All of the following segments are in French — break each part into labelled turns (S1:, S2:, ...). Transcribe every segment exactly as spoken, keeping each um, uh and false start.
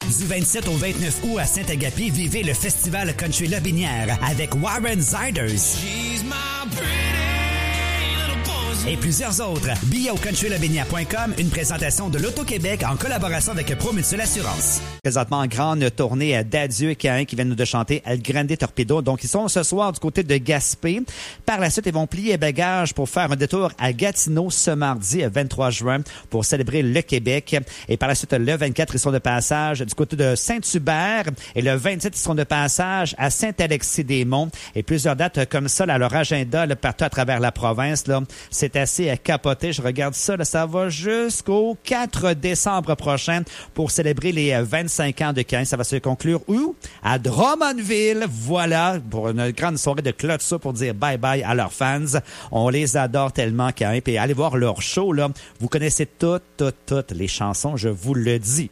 S1: Du vingt-sept au vingt-neuf août à Saint-Agapi, vivez le festival Country Lobinière avec Warren Ziders et plusieurs autres. Billets au country lobinière point com, une présentation de l'Auto-Québec en collaboration avec Promutuelle Assurance. Présentement en grande tournée d'adieu et Caïn qui viennent de chanter El Grande Torpedo. Donc, ils sont ce soir du côté de Gaspé. Par la suite, ils vont plier bagages pour faire un détour à Gatineau ce mardi vingt-trois juin pour célébrer le Québec. Et par la suite, le vingt-quatre, ils sont de passage du côté de Saint-Hubert. Et le vingt-sept, ils seront de passage à Saint-Alexis-des-Monts. Et plusieurs dates comme ça, là, leur agenda, là, partout à travers la province, là, c'est assez capoté. Je regarde ça, là, ça va jusqu'au quatre décembre prochain pour célébrer les vingt-cinq ans de Caïn. Ça va se conclure où? À Drummondville. Voilà, pour une grande soirée de clôture pour dire bye-bye à leurs fans. On les adore tellement, Caïn. Puis allez voir leur show, là. Vous connaissez toutes, toutes, toutes les chansons, je vous le dis.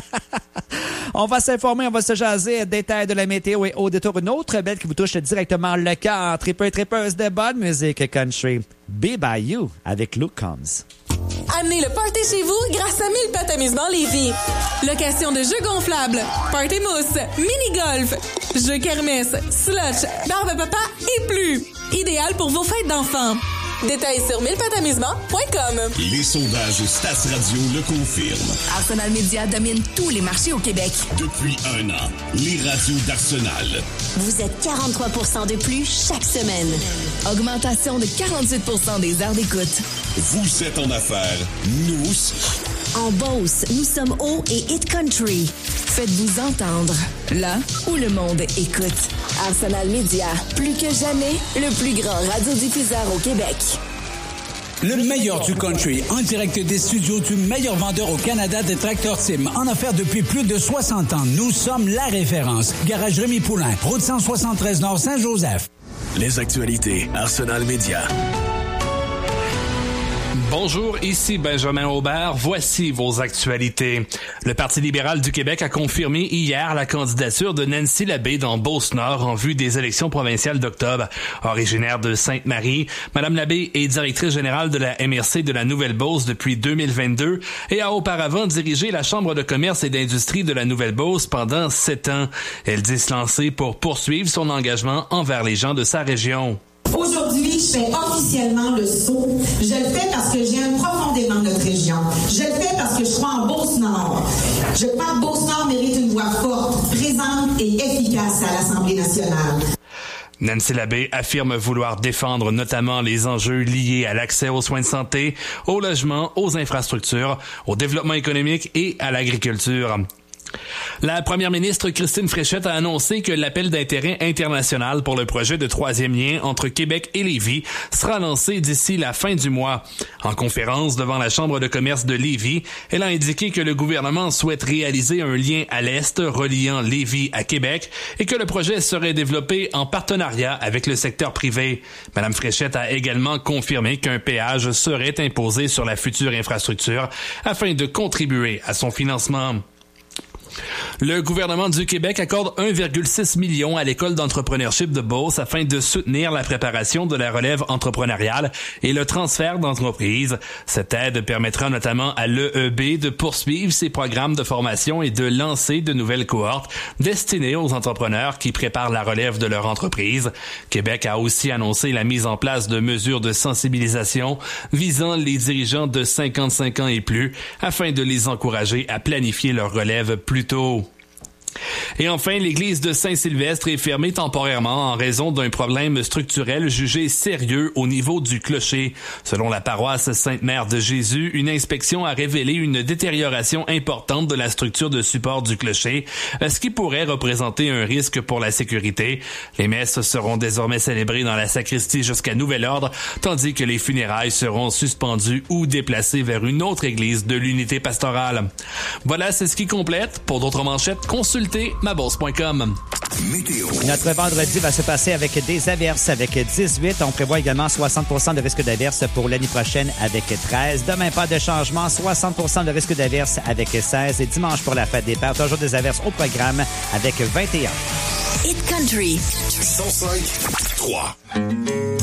S1: On va s'informer, on va se jaser. Détails de la météo et au détour, une autre belle qui vous touche directement le cœur. Tripeux et tripeuses de bonne musique country. Be By You avec Luke Combs.
S2: Amenez le party chez vous grâce à mille Pattes Amusement Lévis. Location de jeux gonflables, party mousse, mini-golf, jeux kermesse, slush, barbe à papa et plus. Idéal pour vos fêtes d'enfants. Détails sur mille pattes amusement point com.
S3: Les sondages Stats Radio le confirment.
S4: Arsenal Media domine tous les marchés au Québec.
S3: Depuis un an, les radios d'Arsenal.
S5: Vous êtes quarante-trois pour cent de plus chaque semaine.
S4: Augmentation de quarante-huit pour cent des heures d'écoute.
S3: Vous êtes en affaires, nous aussi.
S5: En Beauce, nous sommes haut et hit country.
S4: Faites-vous entendre, là où le monde écoute.
S5: Arsenal Media, plus que jamais, le plus grand radiodiffuseur au Québec.
S6: Le meilleur du country, en direct des studios du meilleur vendeur au Canada des tracteurs Tim, en affaires depuis plus de soixante ans. Nous sommes la référence. Garage Rémi Poulain, route cent soixante-treize Nord Saint-Joseph.
S7: Les actualités, Arsenal Media.
S8: Bonjour, ici Benjamin Aubert. Voici vos actualités. Le Parti libéral du Québec a confirmé hier la candidature de Nancy Labbé dans Beauce-Nord en vue des élections provinciales d'octobre. Originaire de Sainte-Marie, Mme Labbé est directrice générale de la M R C de la Nouvelle-Beauce depuis deux mille vingt-deux et a auparavant dirigé la Chambre de commerce et d'industrie de la Nouvelle-Beauce pendant sept ans. Elle dit se lancer pour poursuivre son engagement envers les gens de sa région.
S9: Aujourd'hui, je fais officiellement le saut. Je le fais parce que j'aime profondément notre région. Je le fais parce que je crois en Beauce-Nord. Je crois que Beauce-Nord mérite une voix forte, présente et efficace à l'Assemblée nationale.
S8: Nancy Labbé affirme vouloir défendre notamment les enjeux liés à l'accès aux soins de santé, au logement, aux infrastructures, au développement économique et à l'agriculture. La première ministre Christine Fréchette a annoncé que l'appel d'intérêt international pour le projet de troisième lien entre Québec et Lévis sera lancé d'ici la fin du mois. En conférence devant la Chambre de commerce de Lévis, elle a indiqué que le gouvernement souhaite réaliser un lien à l'Est reliant Lévis à Québec et que le projet serait développé en partenariat avec le secteur privé. Madame Fréchette a également confirmé qu'un péage serait imposé sur la future infrastructure afin de contribuer à son financement. Le gouvernement du Québec accorde un virgule six million à l'école d'entrepreneurship de Beauce afin de soutenir la préparation de la relève entrepreneuriale et le transfert d'entreprises. Cette aide permettra notamment à l'E E B de poursuivre ses programmes de formation et de lancer de nouvelles cohortes destinées aux entrepreneurs qui préparent la relève de leur entreprise. Québec a aussi annoncé la mise en place de mesures de sensibilisation visant les dirigeants de cinquante-cinq ans et plus afin de les encourager à planifier leur relève plus tôt. Et enfin, l'église de Saint-Sylvestre est fermée temporairement en raison d'un problème structurel jugé sérieux au niveau du clocher. Selon la paroisse Sainte-Mère de Jésus, une inspection a révélé une détérioration importante de la structure de support du clocher, ce qui pourrait représenter un risque pour la sécurité. Les messes seront désormais célébrées dans la sacristie jusqu'à nouvel ordre, tandis que les funérailles seront suspendues ou déplacées vers une autre église de l'unité pastorale. Voilà, c'est ce qui complète. Pour d'autres manchettes, consultez ma bourse point com.
S3: Météo.
S1: Notre vendredi va se passer avec des averses avec dix-huit. On prévoit également soixante pour cent de risque d'averses pour l'année prochaine avec treize. Demain, pas de changement, soixante pour cent de risque d'averses avec seize. Et dimanche pour la fête des pères, toujours des averses au programme avec vingt et un.
S5: Hit Country.
S3: cent cinq trois.